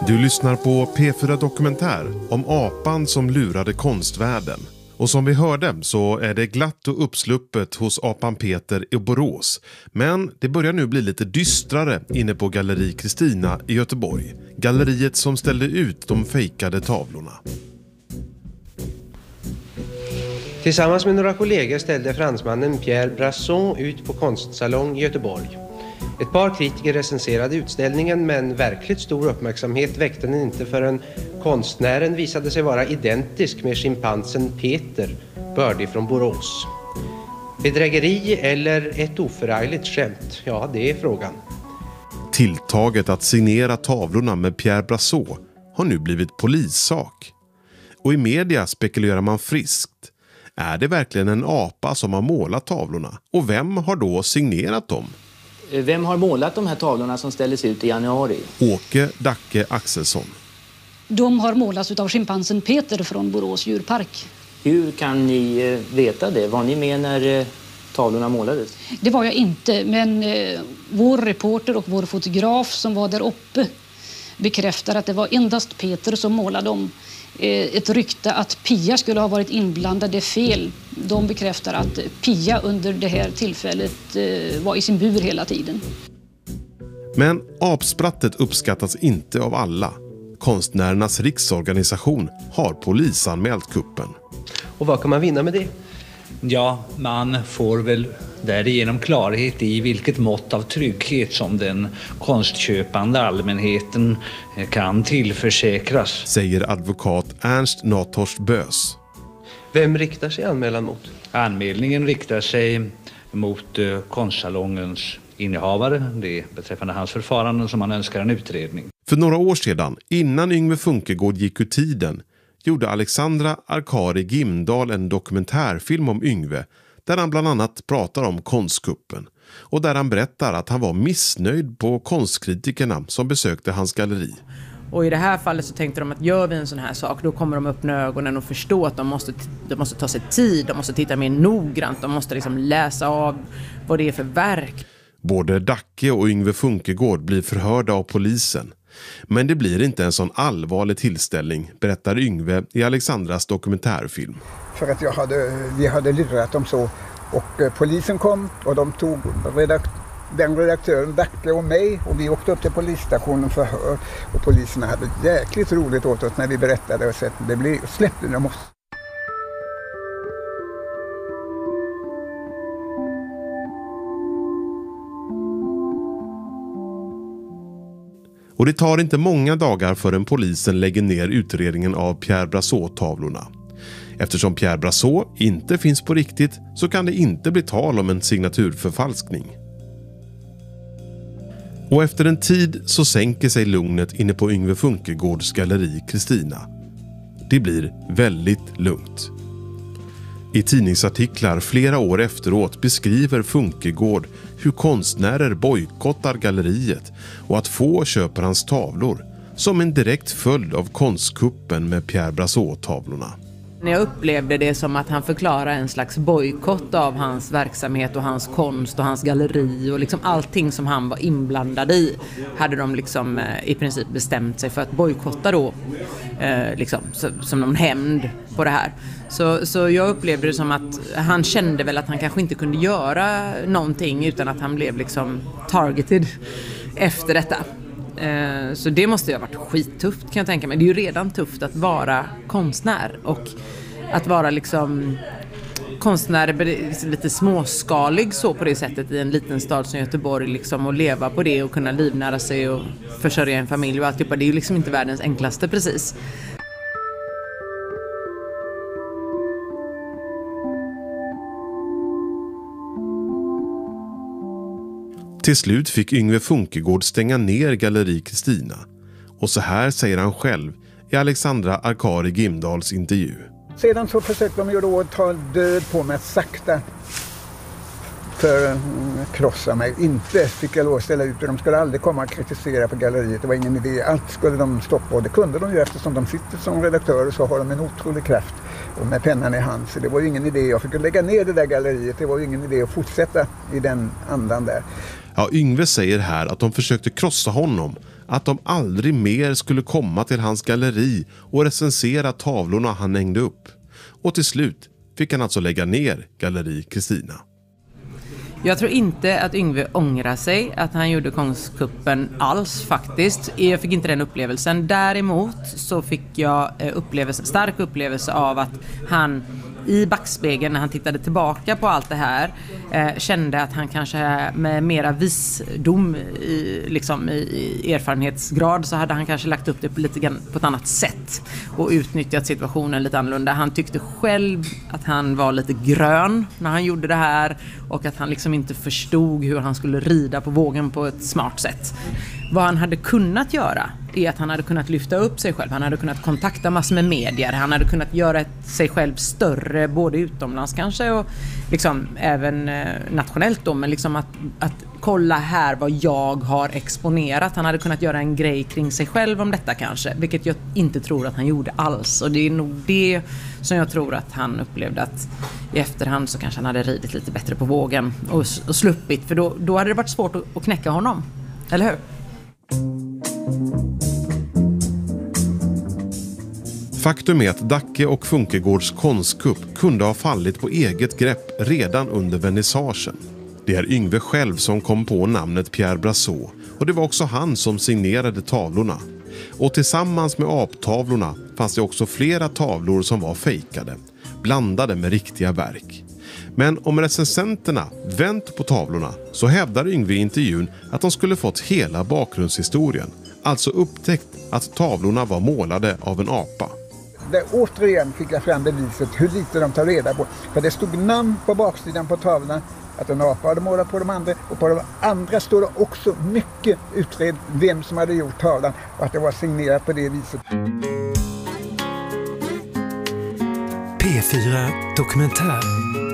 Du lyssnar på P4 Dokumentär om apan som lurade konstvärlden. Och som vi hörde så är det glatt och uppsluppet hos apan Peter i Borås. Men det börjar nu bli lite dystrare inne på Galleri Kristina i Göteborg. Galleriet som ställde ut de fejkade tavlorna. Tillsammans med några kollegor ställde fransmannen Pierre Brasson ut på konstsalong i Göteborg. Ett par kritiker recenserade utställningen, men verkligt stor uppmärksamhet väckte den inte förrän konstnären visade sig vara identisk med schimpansen Peter, bördig från Borås. Bedrägeri eller ett oförargligt skämt? Ja, det är frågan. Tilltaget att signera tavlorna med Pierre Brasson har nu blivit polissak. Och i media spekulerar man friskt. Är det verkligen en apa som har målat tavlorna? Och vem har då signerat dem? Vem har målat de här tavlorna som ställdes ut i januari? Åke Dacke Axelsson. De har målats av schimpansen Peter från Borås djurpark. Hur kan ni veta det? Var ni med när tavlorna målades? Det var jag inte, men vår reporter och vår fotograf som var där uppe bekräftar att det var endast Peter som målade dem. Ett rykte att Pia skulle ha varit inblandad är fel. De bekräftar att Pia under det här tillfället var i sin bur hela tiden. Men apsprattet uppskattas inte av alla. Konstnärernas riksorganisation har polisanmält kuppen. Och vad kan man vinna med det? Ja, man får väl därigenom klarhet i vilket mått av trygghet som den konstköpande allmänheten kan tillförsäkras. Säger advokat Ernst Nathorst Bös. Vem riktar sig anmälan mot? Anmälningen riktar sig mot konstsalongens innehavare. Det är beträffande hans förfaranden som man önskar en utredning. För några år sedan, innan Yngve Funkegård gick ur tiden, gjorde Alexandra Arkari Gimdahl en dokumentärfilm om Yngve där han bland annat pratar om konstkuppen och där han berättar att han var missnöjd på konstkritikerna som besökte hans galleri. Och i det här fallet så tänkte de att gör vi en sån här sak, då kommer de öppna ögonen och förstå att de måste ta sig tid, de måste titta mer noggrant, de måste liksom läsa av vad det är för verk. Både Dacke och Yngve Funkegård blir förhörda av polisen. Men det blir inte en sån allvarlig tillställning, berättar Yngve i Alexandras dokumentärfilm. För att vi hade lurat dem så. Och polisen kom och de tog den redaktören Dacke och mig och vi åkte upp till polisstationen för förhör. Och poliserna hade jäkligt roligt åt oss när vi berättade och släppte dem oss. Och det tar inte många dagar förrän polisen lägger ner utredningen av Pierre Brasson-tavlorna. Eftersom Pierre Brasson inte finns på riktigt så kan det inte bli tal om en signaturförfalskning. Och efter en tid så sänker sig lugnet inne på Yngve Funkegårds galleri Kristina. Det blir väldigt lugnt. I tidningsartiklar flera år efteråt beskriver Funkegård hur konstnärer bojkottar galleriet och att få köper hans tavlor som en direkt följd av konstkuppen med Pierre Brasson-tavlorna. Jag upplevde det som att han förklarar en slags bojkott av hans verksamhet och hans konst och hans galleri och liksom allting som han var inblandad i hade de liksom i princip bestämt sig för att bojkotta då liksom, som någon hämnd på det här. Så jag upplevde det som att han kände väl att han kanske inte kunde göra någonting utan att han blev liksom targeted efter detta. Så det måste ju ha varit skittufft kan jag tänka mig. Det är ju redan tufft att vara konstnär och att vara liksom konstnär lite småskalig så på det sättet i en liten stad som Göteborg liksom och leva på det och kunna livnära sig och försörja en familj och alltihopa. Det är ju liksom inte världens enklaste precis. Till slut fick Yngve Funkegård stänga ner Galleri Kristina. Och så här säger han själv i Alexandra Arkari Gimdahls intervju. Sedan så försökte de ju då ta död på mig sakta för att krossa mig. Inte fick jag lov att ställa ut och de skulle aldrig komma och kritisera på galleriet. Det var ingen idé. Allt skulle de stoppa och det kunde de ju eftersom de sitter som redaktörer så har de en otrolig kraft. och med pennan i hand. Så det var ju ingen idé. Jag fick lägga ner det där galleriet. Det var ju ingen idé att fortsätta i den andan där. Ja, Yngve säger här att de försökte krossa honom. Att de aldrig mer skulle komma till hans galleri och recensera tavlorna han hängde upp. Och till slut fick han alltså lägga ner Galleri Kristina. Jag tror inte att Yngve ångrar sig att han gjorde konstkuppen alls faktiskt. Jag fick inte den upplevelsen. Däremot så fick jag stark upplevelse av att han i backspegeln när han tittade tillbaka på allt det här kände att han kanske med mera visdom i erfarenhetsgrad så hade han kanske lagt upp det på lite grann på ett annat sätt och utnyttjat situationen lite annorlunda. Han tyckte själv att han var lite grön när han gjorde det här och att han liksom inte förstod hur han skulle rida på vågen på ett smart sätt. Vad han hade kunnat göra är att han hade kunnat lyfta upp sig själv. Han hade kunnat kontakta massor med medier. Han hade kunnat göra sig själv större både utomlands kanske och liksom även nationellt då. Men liksom att kolla här vad jag har exponerat. Han hade kunnat göra en grej kring sig själv om detta kanske. Vilket jag inte tror att han gjorde alls. Och det är nog det som jag tror att han upplevde att i efterhand så kanske han hade ridit lite bättre på vågen och sluppit. För då hade det varit svårt att knäcka honom. Eller hur? Faktum är att Dacke och Funkegårds konstkupp kunde ha fallit på eget grepp redan under vernissagen. Det är Yngve själv som kom på namnet Pierre Brasseur och det var också han som signerade tavlorna. Och tillsammans med aptavlorna fanns det också flera tavlor som var fejkade, blandade med riktiga verk. Men om recensenterna vänt på tavlorna så hävdar Yngve i intervjun att de skulle fått hela bakgrundshistorien. Alltså upptäckt att tavlorna var målade av en apa. Där återigen fick jag fram beviset hur lite de tar reda på. För det stod namn på baksidan på tavlan att en apa hade målat på de andra. Och på de andra stod det också mycket utredd vem som hade gjort tavlan och att det var signerat på det viset. P4 Dokumentär.